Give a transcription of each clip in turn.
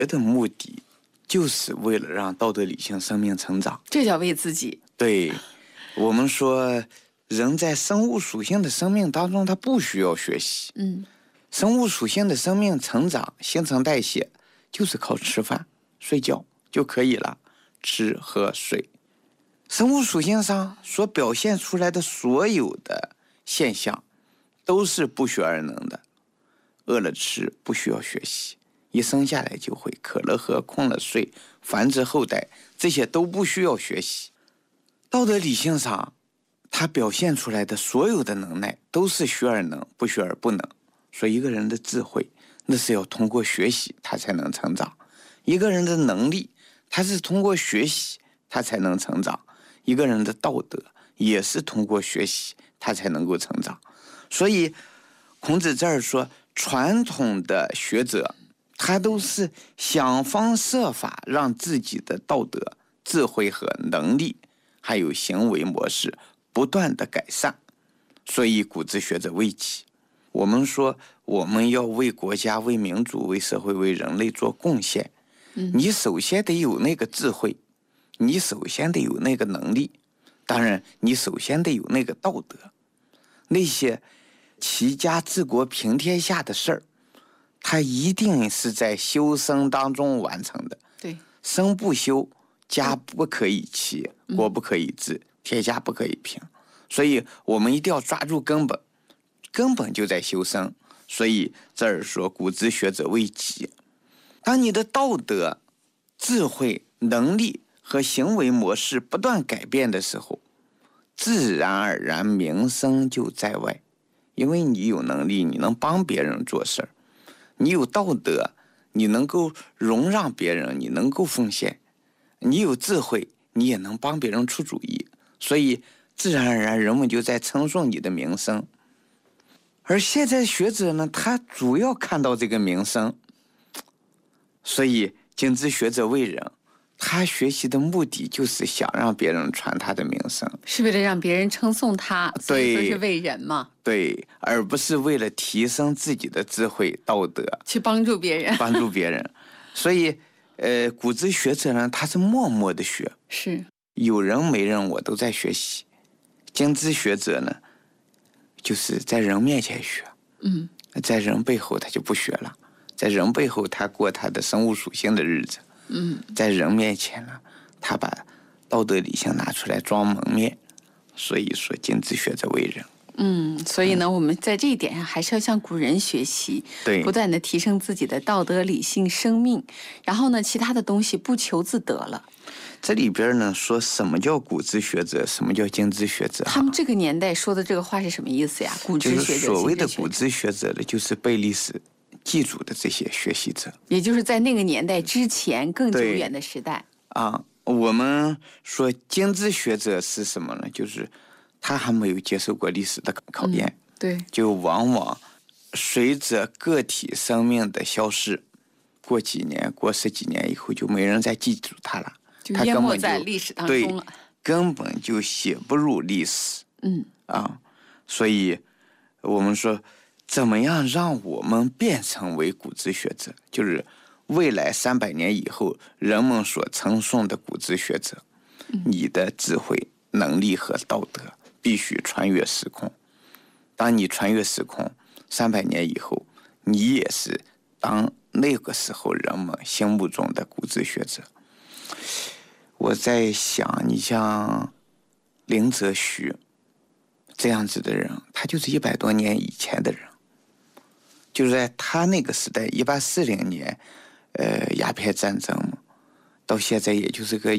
的目的就是为了让道德理性生命成长， 这叫为自己。 对，我们说人在生物属性的生命当中，他不需要学习。生物属性的生命成长、新陈代谢就是靠吃饭、睡觉就可以了，吃喝睡。生物属性上所表现出来的所有的现象都是不学而能的。饿了吃，不需要学习，一生下来就会；渴了喝，空了睡，繁殖后代，这些都不需要学习。道德理性上它表现出来的所有的能耐都是学而能，不学而不能。说一个人的智慧那是要通过学习他才能成长，一个人的能力他是通过学习他才能成长，一个人的道德也是通过学习他才能够成长。所以孔子这儿说，传统的学者他都是想方设法让自己的道德、智慧和能力还有行为模式不断的改善，所以古之学者为己。我们说我们要为国家、为民族、为社会、为人类做贡献，你首先得有那个智慧，你首先得有那个能力，当然你首先得有那个道德。那些齐家治国平天下的事儿，它一定是在修身当中完成的。 对， 身不修，家不可以齐，国不可以治，天下不可以平。所以我们一定要抓住根本，根本就在修身。所以这儿说古之学者为己。当你的道德、智慧、能力和行为模式不断改变的时候，自然而然名声就在外。因为你有能力，你能帮别人做事儿；你有道德，你能够容让别人，你能够奉献；你有智慧，你也能帮别人出主意。所以自然而然人们就在称颂你的名声。而现在学者呢，他主要看到这个名声，所以今之学者为人，他学习的目的就是想让别人传他的名声， 是为了让别人称颂他，所以说是为人嘛。 对，而不是为了提升自己的智慧道德， 去帮助别人。 帮助别人。所以古之学者呢，他是默默的学， 是有人没人我都在学习。今之学者呢，就是在人面前学，在人背后他就不学了，在人背后他过他的生物属性的日子，在人面前呢，他把道德理性拿出来装门面。所以说今之学者为人。 所以呢，我们在这一点上还是要向古人学习， 对， 不断的提升自己的道德、理性、生命，然后呢，其他的东西不求自得了。 这里边呢，说什么叫古之学者，什么叫今之学者？ 他们这个年代说的这个话是什么意思呀？古之学者， 就是所谓的古之学者呢，就是被历史记住的这些学习者， 也就是在那个年代之前更久远的时代啊。我们说今之学者是什么呢？就是他还没有接受过历史的考验， 对， 就往往随着个体生命的消失，过几年、过10几年以后，就没人再记住他了， 就淹没在历史当中了， 根本就写不入历史。所以我们说，怎么样让我们变成为古之学者，就是未来300年以后人们所称颂的古之学者。你的智慧、能力和道德必须穿越时空。当你穿越时空300年以后，你也是当那个时候人们心目中的古之学者。我在想，你像林则徐这样子的人，他就是100多年以前的人，就是在他那个时代，1840年，鸦片战争嘛，到现在也就是个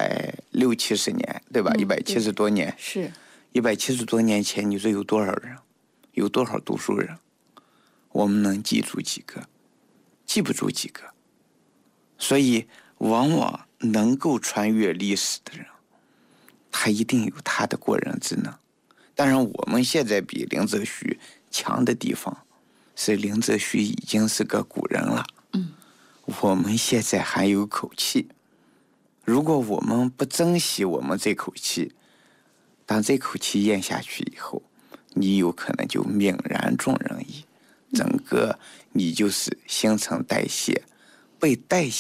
160、70年，对吧？170多年， 是 170多年前，你说有多少人，有多少读书人？我们能记住几个？记不住几个。所以，往往能够穿越历史的人，他一定有他的过人之能。当然，我们现在比林则徐强的地方，是林则徐已经是个古人了。我们现在还有口气。如果我们不珍惜我们这口气，当这口气咽下去以后，你有可能就泯然众人矣。整个你就是新陈代谢被代谢。